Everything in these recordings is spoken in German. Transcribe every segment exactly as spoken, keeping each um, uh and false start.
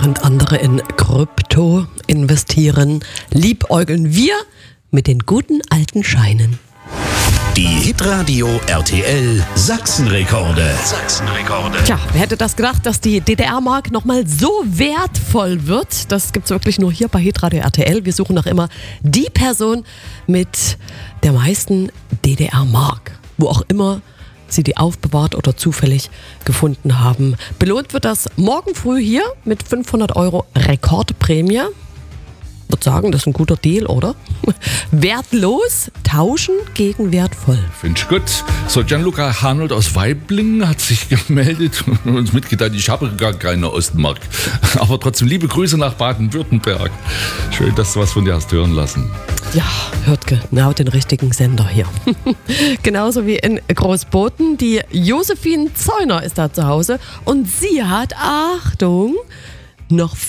Während andere in Krypto investieren, liebäugeln wir mit den guten alten Scheinen. Die Hitradio R T L Sachsenrekorde. Sachsenrekorde. Tja, wer hätte das gedacht, dass die D D R-Mark nochmal so wertvoll wird? Das gibt's wirklich nur hier bei Hitradio R T L. Wir suchen noch immer die Person mit der meisten D D R-Mark. Wo auch immer Sie die aufbewahrt oder zufällig gefunden haben. Belohnt wird das morgen früh hier mit fünfhundert Euro Rekordprämie. Ich würde sagen, das ist ein guter Deal, oder? Wertlos tauschen gegen wertvoll. Finde ich gut. So, Gianluca Hanold aus Waiblingen hat sich gemeldet und uns mitgeteilt, ich habe gar keine Ostmark. Aber trotzdem liebe Grüße nach Baden-Württemberg. Schön, dass du was von dir hast hören lassen. Ja, hört genau den richtigen Sender hier. Genauso wie in Großboden. Die Josephine Zeuner ist da zu Hause und sie hat, Achtung, noch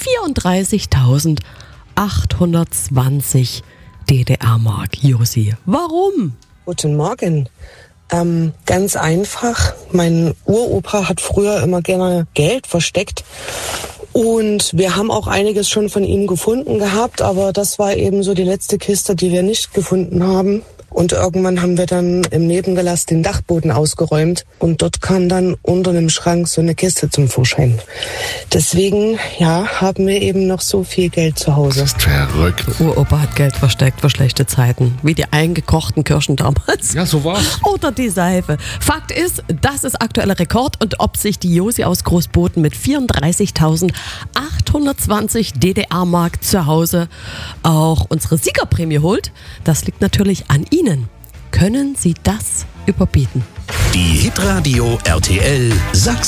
vierunddreißigtausendachthundertzwanzig D D R-Mark. Josi, warum? Guten Morgen. Ähm, ganz einfach. Mein Uropa hat früher immer gerne Geld versteckt. Und wir haben auch einiges schon von ihm gefunden gehabt, aber das war eben so die letzte Kiste, die wir nicht gefunden haben. Und irgendwann haben wir dann im Nebengelass den Dachboden ausgeräumt und dort kam dann unter einem Schrank so eine Kiste zum Vorschein. Deswegen, ja, haben wir eben noch so viel Geld zu Hause. Das ist verrückt. Uropa hat Geld versteckt für schlechte Zeiten. Wie die eingekochten Kirschen damals. Ja, so war's. Oder die Seife. Fakt ist, das ist aktueller Rekord. Und ob sich die Josi aus Großboden mit vierunddreißigtausendachthundertzwanzig D D R-Mark zu Hause auch unsere Siegerprämie holt, das liegt natürlich an Ihnen. Können Sie das überbieten? Die Hitradio R T L Sachsen.